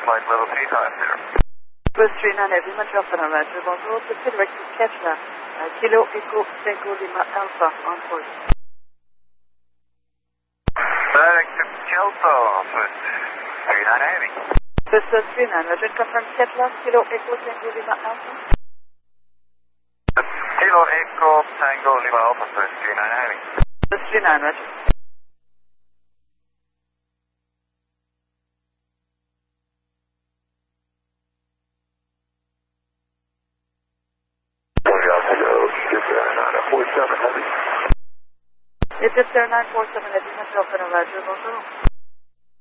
flight level 350. Bus 39 Heavy, Montreal Final Roger, bonjour. Petit direct to Kevlar, Kilo Echo Tango Lima Alpha, on course. Direct to Kelso, Bus 39 Heavy. Bus 39, Roger, confirm Kevlar, Kilo Echo Tango Lima Alpha. Kilo Echo Tango Lima Alpha, Bus 39 Heavy. Bus 39, Roger. It's 0947 Heavy, Montreal Final Roger, bonjour.